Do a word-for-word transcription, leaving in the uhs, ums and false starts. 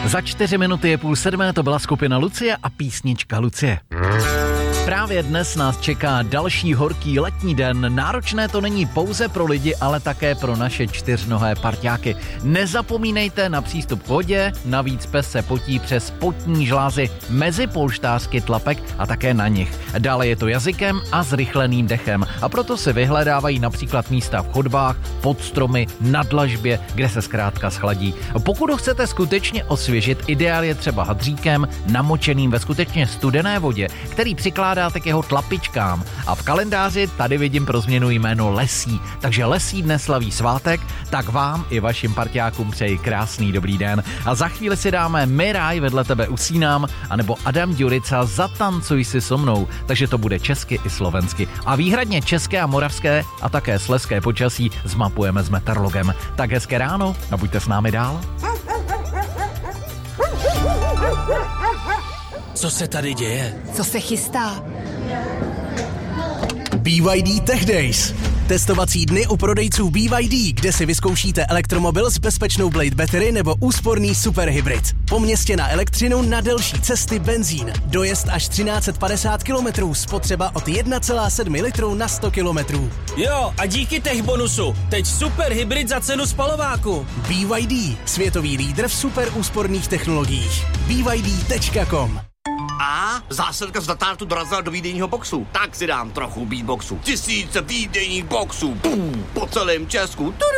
Za čtyři minuty je půl sedmé, to byla skupina Lucie a písnička Lucie. Právě dnes nás čeká další horký letní den. Náročné to není pouze pro lidi, ale také pro naše čtyřnohé parťáky. Nezapomínejte na přístup k vodě, navíc pes se potí přes potní žlázy mezi polštářky tlapek a také na nich. Dále je to jazykem a zrychleným dechem a proto se vyhledávají například místa v chodbách, pod stromy, na dlažbě, kde se zkrátka schladí. Pokud ho chcete skutečně osvěžit, ideál je třeba hadříkem namočeným ve skutečně studené vodě, který přikládá dáte k jeho tlapičkám. A v kalendáři tady vidím pro změnu jméno Lesí. Takže Lesí dnes slaví svátek, tak vám i vašim parťákům přeji krásný dobrý den. A za chvíli si dáme Miraj, vedle tebe usínám, anebo Adam Ďurica Zatancuj si so mnou. Takže to bude česky i slovensky. A výhradně české a moravské a také slezské počasí zmapujeme s meteorologem. Tak hezké ráno a buďte s námi dál. Co se tady děje? Co se chystá? B Y D Tech Days. Testovací dny u prodejců B Y D, kde si vyzkoušíte elektromobil s bezpečnou Blade Battery nebo úsporný superhybrid. Po městě na elektřinu, na delší cesty benzín. Dojezd až třináct set padesát kilometrů, spotřeba od jedna celá sedm litru na sto kilometrů. Jo, a díky tech bonusu, teď superhybrid za cenu spalováku. B Y D, světový lídr v super úsporných technologiích. B Y D tečka com. A zásilka z datártu dorazila do výdejního boxu. Tak si dám trochu beatboxu. Tisíce výdejních boxů. Pum, po celém Česku.